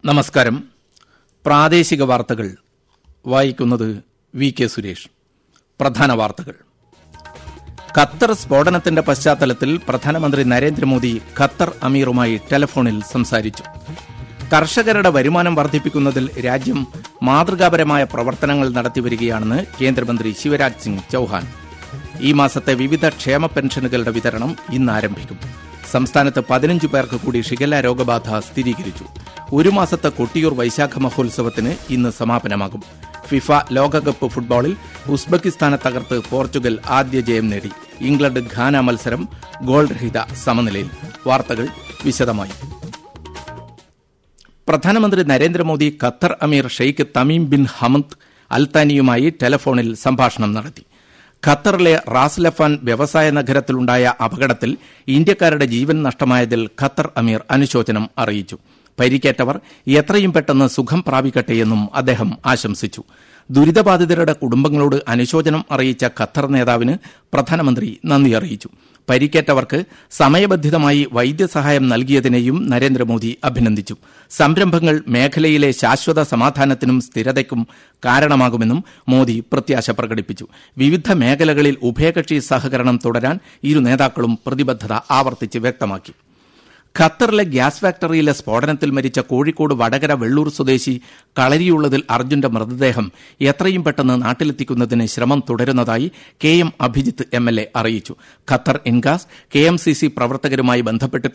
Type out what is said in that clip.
നമസ്കാരം. പ്രാദേശിക വാർത്തകൾ വായിക്കുന്നത് വി കെ സുരേഷ്. പ്രധാന വാർത്തകൾ. ഖത്തർ സ്ഫോടനത്തിന്റെ പശ്ചാത്തലത്തിൽ പ്രധാനമന്ത്രി നരേന്ദ്രമോദി ഖത്തർ അമീറുമായി ടെലിഫോണിൽ സംസാരിച്ചു. കർഷകരുടെ വരുമാനം വർദ്ധിപ്പിക്കുന്നതിൽ രാജ്യം മാതൃകാപരമായ പ്രവർത്തനങ്ങൾ നടത്തിവരികയാണെന്ന് കേന്ദ്രമന്ത്രി ശിവരാജ് സിംഗ് ചൌഹാൻ. ഈ മാസത്തെ വിവിധ ക്ഷേമ പെൻഷനുകളുടെ വിതരണം ഇന്ന് ആരംഭിക്കും. സംസ്ഥാനത്ത് 15 പേർക്ക് കൂടി ഷിഗല്ല രോഗബാധ സ്ഥിരീകരിച്ചു. ഒരു മാസത്തെ കൊട്ടിയൂർ വൈശാഖ മഹോത്സവത്തിന് ഇന്ന് സമാപനമാകും. ഫിഫ ലോകകപ്പ് ഫുട്ബോളിൽ ഉസ്ബെക്കിസ്ഥാനെ തകർത്ത് പോർച്ചുഗൽ ആദ്യ ജയം നേടി. ഇംഗ്ലണ്ട് ഘാന മത്സരം ഗോൾ രഹിത സമനിലയിൽ. വാർത്തകൾ വിശദമായി. പ്രധാനമന്ത്രി നരേന്ദ്രമോദി ഖത്തർ അമീർ ഷെയ്ഖ് തമീം ബിൻ ഹമദ് അൽത്താനിയുമായി ടെലിഫോണിൽ സംഭാഷണം നടത്തി. ഖത്തറിലെ റാസ് ലഫാൻ വ്യവസായ നഗരത്തിലുണ്ടായ അപകടത്തിൽ ഇന്ത്യക്കാരുടെ ജീവൻ നഷ്ടമായതിൽ ഖത്തർ അമീർ അനുശോചനം അറിയിച്ചു. പരിക്കേറ്റവർ എത്രയും പെട്ടെന്ന് സുഖം പ്രാപിക്കട്ടെയെന്നും അദ്ദേഹം ആശംസിച്ചു. ദുരിതബാധിതരുടെ കുടുംബങ്ങളോട് അനുശോചനം അറിയിച്ച ഖത്തർ നേതാവിന് പ്രധാനമന്ത്രി നന്ദി അറിയിച്ചു. പരിക്കേറ്റവർക്ക് സമയബന്ധിതമായി വൈദ്യസഹായം നൽകിയതിനെയും നരേന്ദ്രമോദി അഭിനന്ദിച്ചു. സംരംഭങ്ങൾ മേഖലയിലെ ശാശ്വത സമാധാനത്തിനും സ്ഥിരതയ്ക്കും കാരണമാകുമെന്നും മോദി പ്രത്യാശ പ്രകടിപ്പിച്ചു. വിവിധ മേഖലകളിൽ ഉഭയകക്ഷി സഹകരണം തുടരാൻ ഇരു നേതാക്കളും പ്രതിബദ്ധത ആവർത്തിച്ച് വ്യക്തമാക്കി. ഖത്തറിലെ ഗ്യാസ് ഫാക്ടറിയിലെ സ്ഫോടനത്തിൽ മരിച്ച കോഴിക്കോട് വടകര വെള്ളൂർ സ്വദേശി കളരിയുള്ളതിൽ അർജുന്റെ മൃതദേഹം എത്രയും പെട്ടെന്ന് നാട്ടിലെത്തിക്കുന്നതിന് ശ്രമം തുടരുന്നതായി KM അഭിജിത്ത് MLA അറിയിച്ചു. ഖത്തർ ഇൻഗാസ് KMCC പ്രവർത്തകരുമായി ബന്ധപ്പെട്ടിട്ടുണ്ട്.